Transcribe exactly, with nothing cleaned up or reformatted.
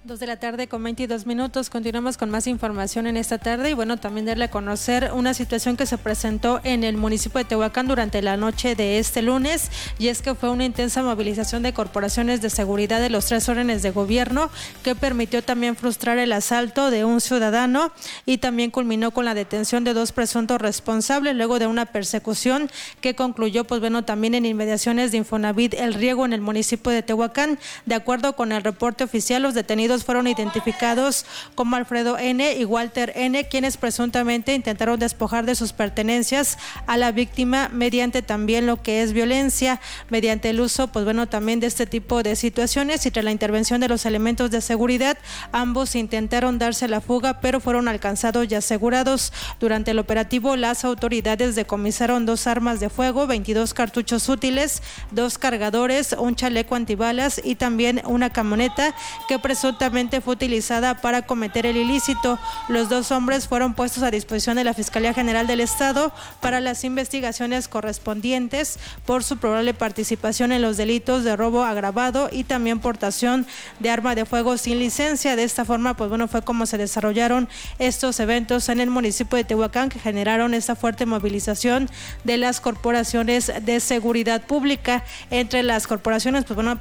Dos de la tarde con veintidós minutos, continuamos con más información en esta tarde y bueno, también darle a conocer una situación que se presentó en el municipio de Tehuacán durante la noche de este lunes, y es que fue una intensa movilización de corporaciones de seguridad de los tres órdenes de gobierno que permitió también frustrar el asalto de un ciudadano y también culminó con la detención de dos presuntos responsables luego de una persecución que concluyó pues bueno también en inmediaciones de Infonavit El Riego en el municipio de Tehuacán. De acuerdo con el reporte oficial, los detenidos fueron identificados como Alfredo N. y Walter N., quienes presuntamente intentaron despojar de sus pertenencias a la víctima mediante también lo que es violencia, mediante el uso, pues bueno, también de este tipo de situaciones, y tras la intervención de los elementos de seguridad, ambos intentaron darse la fuga, pero fueron alcanzados y asegurados. Durante el operativo, las autoridades decomisaron dos armas de fuego, veintidós cartuchos útiles, dos cargadores, un chaleco antibalas y también una camioneta que presuntamente fue utilizada para cometer el ilícito. Los dos hombres fueron puestos a disposición de la Fiscalía General del Estado para las investigaciones correspondientes por su probable participación en los delitos de robo agravado y también portación de arma de fuego sin licencia. De esta forma, pues bueno, fue como se desarrollaron estos eventos en el municipio de Tehuacán, que generaron esta fuerte movilización de las corporaciones de seguridad pública. Entre las corporaciones, pues bueno,